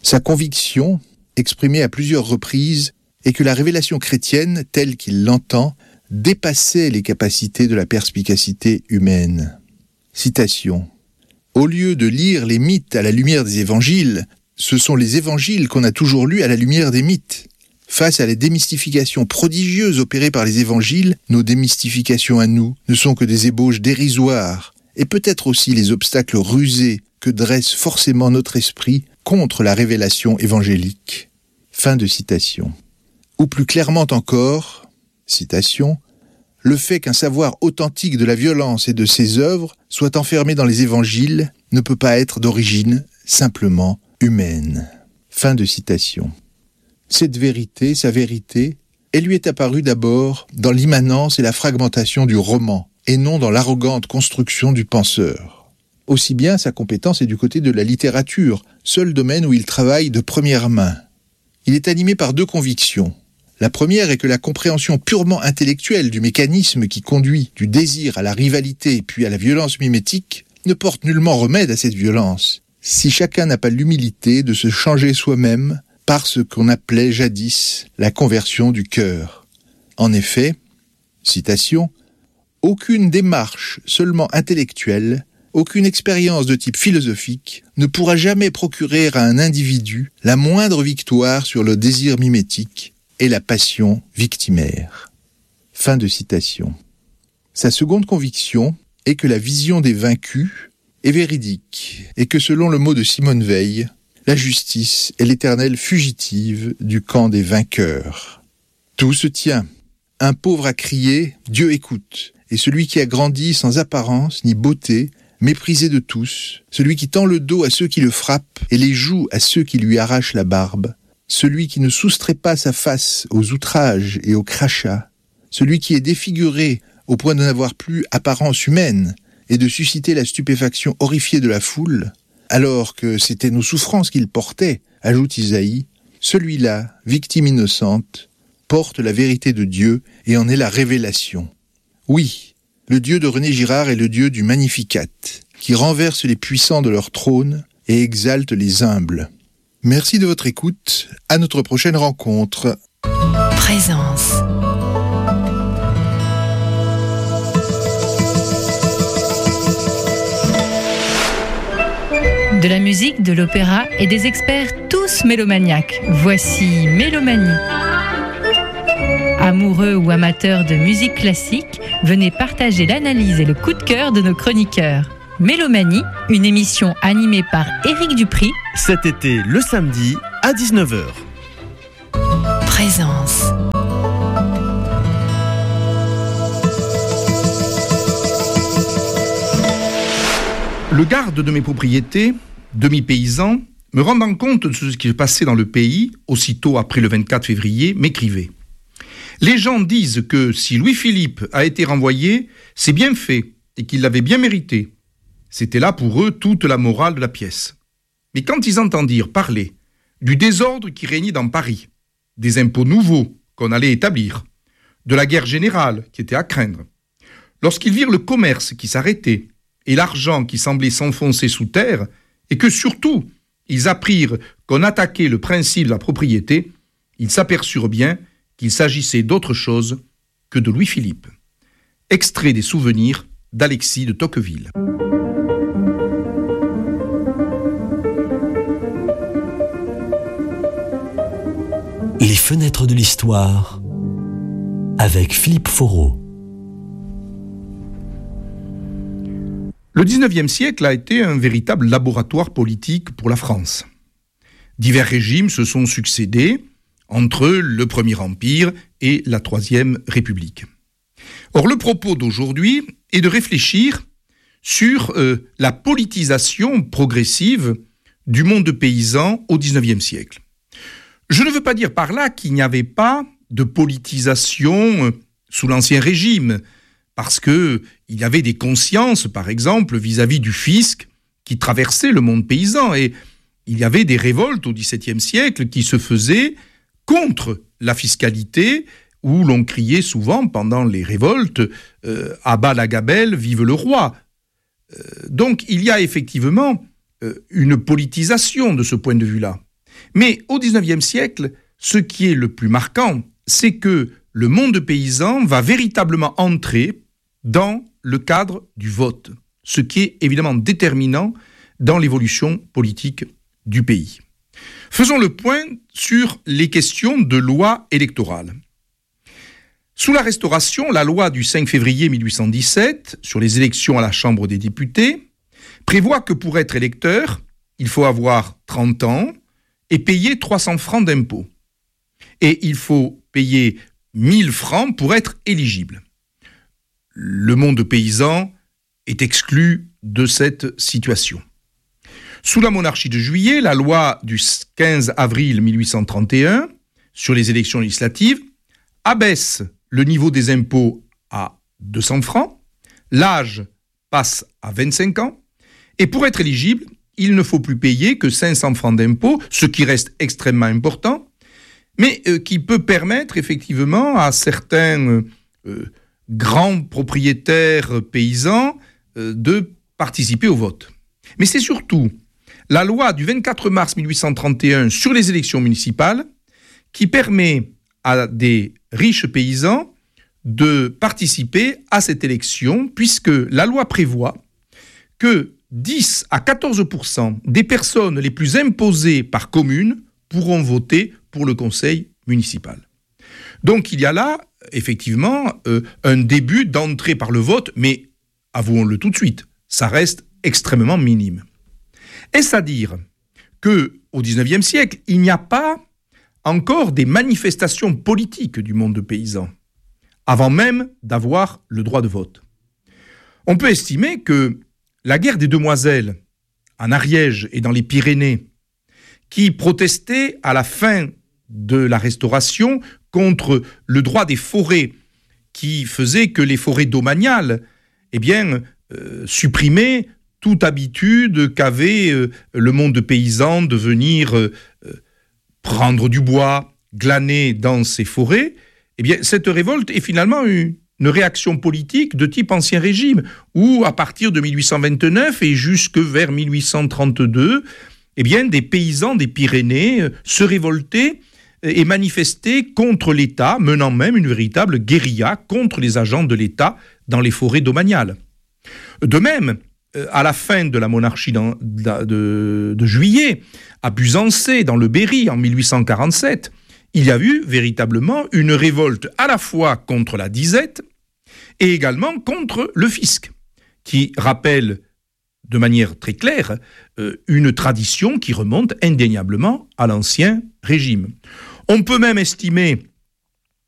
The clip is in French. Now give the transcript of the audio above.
Sa conviction, exprimée à plusieurs reprises, est que la révélation chrétienne, telle qu'il l'entend, dépassait les capacités de la perspicacité humaine. Citation. « Au lieu de lire les mythes à la lumière des évangiles, ce sont les évangiles qu'on a toujours lus à la lumière des mythes. Face à la démystification prodigieuse opérée par les évangiles, nos démystifications à nous ne sont que des ébauches dérisoires, et peut-être aussi les obstacles rusés que dresse forcément notre esprit contre la révélation évangélique. » Fin de citation. Ou plus clairement encore, citation, « Le fait qu'un savoir authentique de la violence et de ses œuvres soit enfermé dans les évangiles ne peut pas être d'origine simplement humaine. » Fin de citation. Cette vérité, sa vérité, elle lui est apparue d'abord dans l'immanence et la fragmentation du roman, et non dans l'arrogante construction du penseur. Aussi bien sa compétence est du côté de la littérature, seul domaine où il travaille de première main. Il est animé par deux convictions. La première est que la compréhension purement intellectuelle du mécanisme qui conduit du désir à la rivalité puis à la violence mimétique ne porte nullement remède à cette violence, si chacun n'a pas l'humilité de se changer soi-même par ce qu'on appelait jadis la conversion du cœur. En effet, citation, « Aucune démarche seulement intellectuelle, aucune expérience de type philosophique ne pourra jamais procurer à un individu la moindre victoire sur le désir mimétique et la passion victimaire. » Fin de citation. Sa seconde conviction est que la vision des vaincus est véridique et que selon le mot de Simone Veil, la justice est l'éternelle fugitive du camp des vainqueurs. Tout se tient. Un pauvre a crié « Dieu écoute » et celui qui a grandi sans apparence ni beauté, méprisé de tous, celui qui tend le dos à ceux qui le frappent et les joues à ceux qui lui arrachent la barbe, celui qui ne soustrait pas sa face aux outrages et aux crachats, celui qui est défiguré au point de n'avoir plus apparence humaine et de susciter la stupéfaction horrifiée de la foule, alors que c'était nos souffrances qu'il portait, ajoute Isaïe, celui-là, victime innocente, porte la vérité de Dieu et en est la révélation. Oui, le Dieu de René Girard est le Dieu du Magnificat, qui renverse les puissants de leur trône et exalte les humbles. Merci de votre écoute, à notre prochaine rencontre. Présence. De la musique, de l'opéra et des experts tous mélomaniaques. Voici Mélomanie. Amoureux ou amateurs de musique classique, venez partager l'analyse et le coup de cœur de nos chroniqueurs. Mélomanie, une émission animée par Éric Dupri. Cet été, le samedi, à 19h. Présence. Le garde de mes propriétés, demi-paysan, me rendant compte de ce qui se passait dans le pays, aussitôt après le 24 février, m'écrivait. Les gens disent que si Louis-Philippe a été renvoyé, c'est bien fait et qu'il l'avait bien mérité. C'était là pour eux toute la morale de la pièce. Mais quand ils entendirent parler du désordre qui régnait dans Paris, des impôts nouveaux qu'on allait établir, de la guerre générale qui était à craindre, lorsqu'ils virent le commerce qui s'arrêtait et l'argent qui semblait s'enfoncer sous terre, et que surtout, ils apprirent qu'on attaquait le principe de la propriété, ils s'aperçurent bien qu'il s'agissait d'autre chose que de Louis-Philippe. Extrait des souvenirs d'Alexis de Tocqueville. Les fenêtres de l'histoire avec Philippe Foreau. Le XIXe siècle a été un véritable laboratoire politique pour la France. Divers régimes se sont succédés entre le Premier Empire et la Troisième République. Or, le propos d'aujourd'hui est de réfléchir sur la politisation progressive du monde paysan au XIXe siècle. Je ne veux pas dire par là qu'il n'y avait pas de politisation sous l'Ancien Régime, parce qu'il y avait des consciences, par exemple, vis-à-vis du fisc qui traversait le monde paysan, et il y avait des révoltes au XVIIe siècle qui se faisaient contre la fiscalité, où l'on criait souvent pendant les révoltes « à bas la gabelle, vive le roi ». Donc il y a effectivement une politisation de ce point de vue-là. Mais au XIXe siècle, ce qui est le plus marquant, c'est que le monde paysan va véritablement entrer dans le cadre du vote, ce qui est évidemment déterminant dans l'évolution politique du pays. Faisons le point sur les questions de loi électorale. Sous la Restauration, la loi du 5 février 1817 sur les élections à la Chambre des députés prévoit que pour être électeur, il faut avoir 30 ans et payer 300 francs d'impôts. Et il faut payer 1000 francs pour être éligible. Le monde paysan est exclu de cette situation. Sous la monarchie de Juillet, la loi du 15 avril 1831 sur les élections législatives abaisse le niveau des impôts à 200 francs, l'âge passe à 25 ans, et pour être éligible, il ne faut plus payer que 500 francs d'impôts, ce qui reste extrêmement important, mais qui peut permettre effectivement à certains grands propriétaires paysans de participer au vote. Mais c'est surtout la loi du 24 mars 1831 sur les élections municipales qui permet à des riches paysans de participer à cette élection, puisque la loi prévoit que 10 à 14% des personnes les plus imposées par commune pourront voter pour le conseil municipal. Donc il y a là, effectivement, un début d'entrée par le vote, mais avouons-le tout de suite, ça reste extrêmement minime. Est-ce à dire qu'au XIXe siècle, il n'y a pas encore des manifestations politiques du monde paysan, avant même d'avoir le droit de vote? On peut estimer que la guerre des Demoiselles, en Ariège et dans les Pyrénées, qui protestait à la fin de la Restauration contre le droit des forêts, qui faisait que les forêts domaniales supprimaient toute habitude qu'avait le monde paysan de venir prendre du bois, glaner dans ces forêts. Cette révolte est finalement une réaction politique de type Ancien Régime, où à partir de 1829 et jusque vers 1832, des paysans des Pyrénées se révoltaient et manifestaient contre l'État, menant même une véritable guérilla contre les agents de l'État dans les forêts domaniales. De même, à la fin de la monarchie de Juillet, à Buzancais, dans le Berry, en 1847, il y a eu véritablement une révolte à la fois contre la disette et également contre le fisc, qui rappelle de manière très claire une tradition qui remonte indéniablement à l'Ancien Régime. On peut même estimer